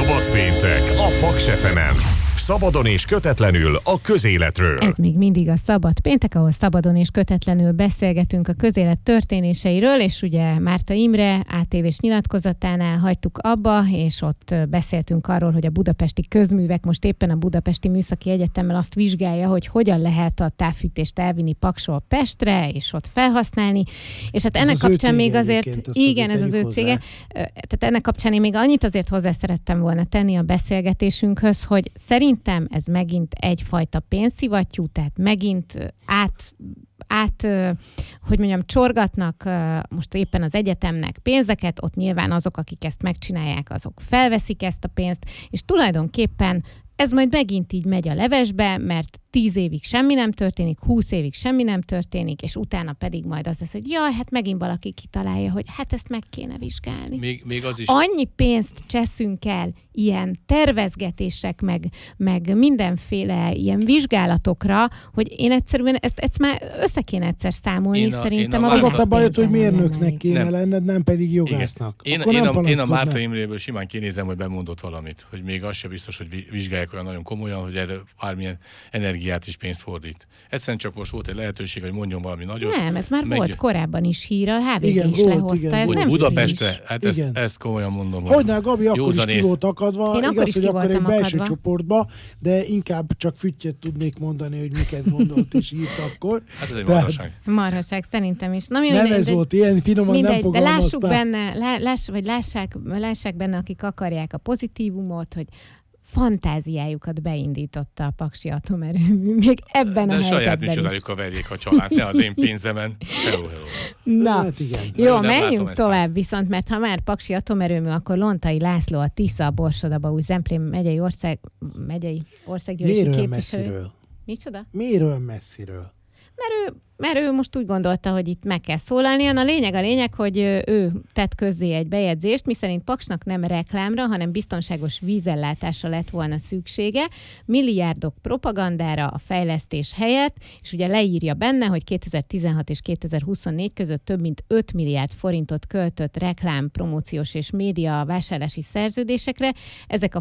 Szabadpéntek a Paks FM-en. Szabadon és kötetlenül a közéletről. Ez még mindig a Szabad Péntek, ahol szabadon és kötetlenül beszélgetünk a közélet történéseiről, és ugye Márta Imre ATV-s nyilatkozatánál hagytuk abba, és ott beszéltünk arról, hogy a budapesti közművek most éppen a Budapesti Műszaki Egyetemmel azt vizsgálja, hogy hogyan lehet a távfűtést elvinni Paksról Pestre, és ott felhasználni. És hát ennek kapcsán még azért, igen, ez az ő cége. Tehát ennek kapcsán én még annyit azért hozzá szerettem volna tenni a beszélgetésünkhöz, hogy szerintem ez megint egyfajta pénzszivattyú, tehát megint hogy mondjam, csorgatnak most éppen az egyetemnek pénzeket, ott nyilván azok, akik ezt megcsinálják, azok felveszik ezt a pénzt, és tulajdonképpen ez majd megint így megy a levesbe, mert 10 évig semmi nem történik, 20 évig semmi nem történik, és utána pedig majd az lesz, hogy jaj, hát megint valaki kitalálja, hogy hát ezt meg kéne vizsgálni. Még az is... Annyi pénzt cseszünk el ilyen tervezgetések, meg mindenféle ilyen vizsgálatokra, hogy én egyszerűen ezt már össze kéne egyszer számolni, szerintem. Az ott a baj, hogy mérnöknek kéne lenned, nem pedig jogásznak. Én a Márta Imréből simán kinézem, hogy bemondott valamit, hogy még az se biztos, hogy vizsgálják olyan nagyon komolyan, hogy erre bármilyen energiát és pénzt fordít. Egyszerűen csak most volt egy lehetőség, hogy mondjon valami nagyot. Nem, ez már volt korábban is hír, a HVG is lehozta. Igen. Ez nem Budapestre, hát ezt komolyan mondom. Hogyne, Gabi akkor is ki volt akadva, igaz, hogy akkor egy belső csoportba, de inkább csak füttyet tudnék mondani, hogy miket gondolt és írt akkor. Hát ez egy marhaság. Marhaság, szerintem is. Nem ez volt, ilyen finoman nem fogalmazták. De lássuk benne, lássák benne, akik akarják a pozitívumot, hogy fantáziájukat beindította a Paksi Atomerőmű, még ebben a helyzetben is. De saját micsodájukkal verjék a család, ne az én pénzemen. Hello. Na, hát igen. Jó, menjünk tovább viszont, mert ha már Paksi Atomerőmű, akkor Lontai László, a Tisza, a Borsod-Abaúj Zemplén megyei országgyűlési képviselő. Messziről? Micsoda? Miről messziről? Mert ő most úgy gondolta, hogy itt meg kell szólalnia. A lényeg, hogy ő tett közzé egy bejegyzést, miszerint Paksnak nem reklámra, hanem biztonságos vízellátásra lett volna szüksége, milliárdok propagandára a fejlesztés helyett, és ugye leírja benne, hogy 2016 és 2024 között több mint 5 milliárd forintot költött reklám, promóciós és média vásárlási szerződésekre. Ezek a